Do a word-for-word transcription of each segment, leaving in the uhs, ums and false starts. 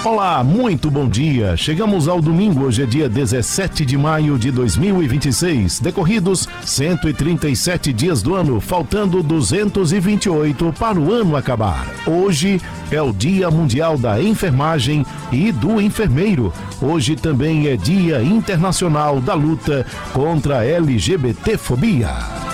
Olá, muito bom dia. Chegamos ao domingo, hoje é dia dezessete de maio de dois mil e vinte e seis. Decorridos cento e trinta e sete dias do ano, faltando duzentos e vinte e oito para o ano acabar. Hoje é o Dia Mundial da Enfermagem e do Enfermeiro. Hoje também é Dia Internacional da Luta contra a L G B T fobia.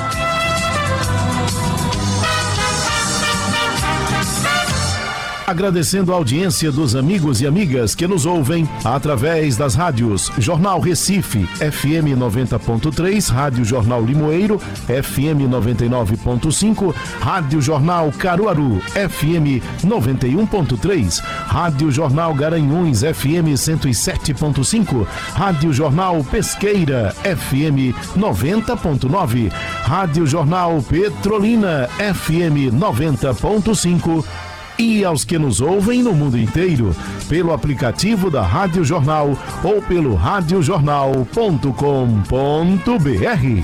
Agradecendo a audiência dos amigos e amigas que nos ouvem através das rádios Jornal Recife, F M noventa ponto três, Rádio Jornal Limoeiro, F M noventa e nove ponto cinco, Rádio Jornal Caruaru, F M noventa e um ponto três, Rádio Jornal Garanhuns, F M cento e sete ponto cinco, Rádio Jornal Pesqueira, F M noventa ponto nove, Rádio Jornal Petrolina, F M noventa ponto cinco, e aos que nos ouvem no mundo inteiro, pelo aplicativo da Rádio Jornal ou pelo rádio jornal ponto com ponto b r.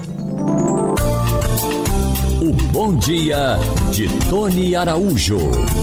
O Bom Dia de Tony Araújo.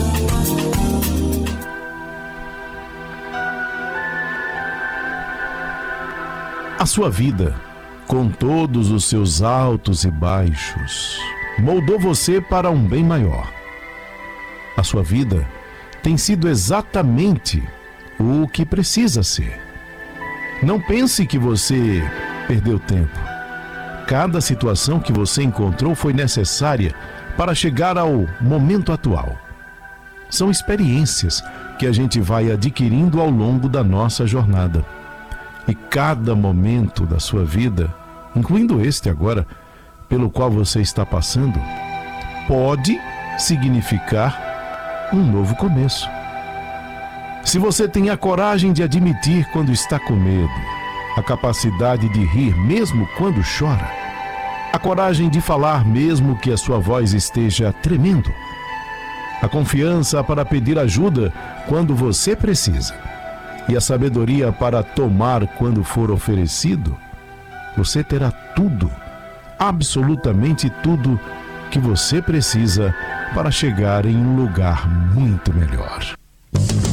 A sua vida, com todos os seus altos e baixos, moldou você para um bem maior. A sua vida tem sido exatamente o que precisa ser. Não pense que você perdeu tempo. Cada situação que você encontrou foi necessária para chegar ao momento atual. São experiências que a gente vai adquirindo ao longo da nossa jornada. E cada momento da sua vida, incluindo este agora, pelo qual você está passando, pode significar um novo começo. Se você tem a coragem de admitir quando está com medo, a capacidade de rir mesmo quando chora, a coragem de falar mesmo que a sua voz esteja tremendo, a confiança para pedir ajuda quando você precisa e a sabedoria para tomar quando for oferecido, você terá tudo, absolutamente tudo que você precisa para chegar em um lugar muito melhor.